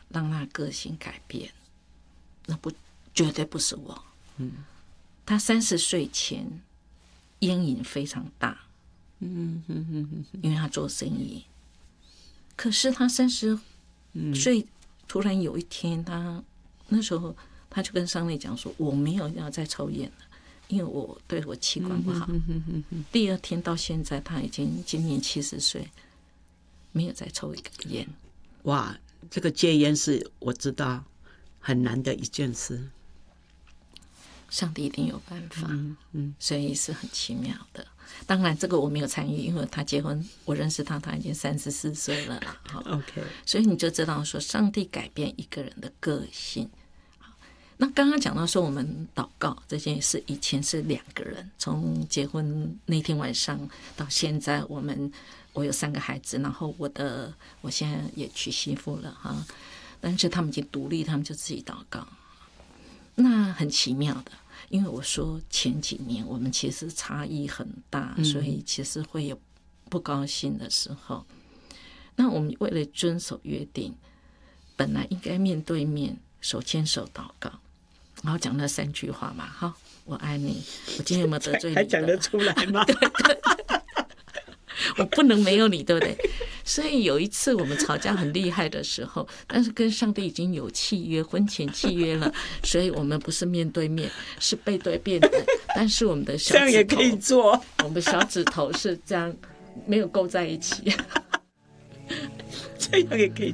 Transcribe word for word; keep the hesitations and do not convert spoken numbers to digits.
让他个性改变，那不绝对不是我。 嗯， 他三十岁前烟瘾非常大， 嗯嗯嗯， 因为他做生意。可是他三十岁突然有一天，他那时候他就跟上帝讲说：“我没有要再抽烟了，因为我对我器官不好。”第二天到现在，他已经今年七十岁，没有再抽一个烟。 哇，这个戒烟是我知道很难的一件事。 上帝一定有办法， 嗯嗯， 所以是很奇妙的。当然，这个我没有参与，因为他结婚，我认识他，他已经三十四岁了啦。 OK， 所以你就知道说，上帝改变一个人的个性。那刚刚讲到说，我们祷告这件事，以前是两个人，从结婚那天晚上到现在，我们我有三个孩子，然后我的我现在也娶媳妇了哈，但是他们已经独立，他们就自己祷告。那很奇妙的，因为我说前几年我们其实差异很大，所以其实会有不高兴的时候。那我们为了遵守约定，本来应该面对面手牵手祷告，然后讲那三句话嘛，哈，我爱你，我今天有没有得罪你的？ 还讲得出来吗？ 对对对，我不能没有你，对不对？所以有一次我们吵架很厉害的时候，但是跟上帝已经有契约，婚前契约了，所以我们不是面对面，是背对面的。但是我们的小指头， 这样也可以做， 我们小指头是这样没有勾在一起， 这样也可以